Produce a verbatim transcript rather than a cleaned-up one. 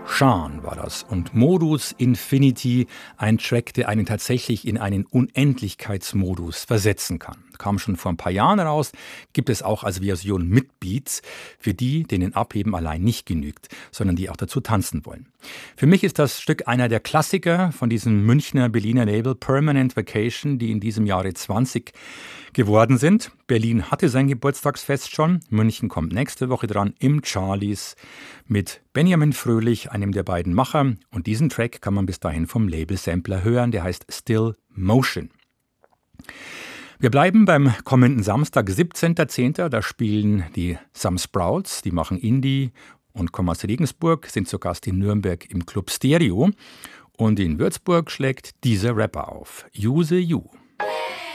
Sean war das und Modus Infinity, ein Track, der einen tatsächlich in einen Unendlichkeitsmodus versetzen kann. Kam schon vor ein paar Jahren raus, gibt es auch als Version mit Beats, für die, denen Abheben allein nicht genügt, sondern die auch dazu tanzen wollen. Für mich ist das Stück einer der Klassiker von diesem Münchner Berliner Label Permanent Vacation, die in diesem Jahre zwanzig geworden sind. Berlin hatte sein Geburtstagsfest schon, München kommt nächste Woche dran im Charlies mit Benjamin Fröhlich, einem der beiden Macher. Und diesen Track kann man bis dahin vom Label Sampler hören, der heißt Still Motion. Wir bleiben beim kommenden Samstag, siebzehnten zehnten Da spielen die Some Sprouts, die machen Indie und kommen aus Regensburg, sind zu Gast in Nürnberg im Club Stereo. Und in Würzburg schlägt dieser Rapper auf, Use You.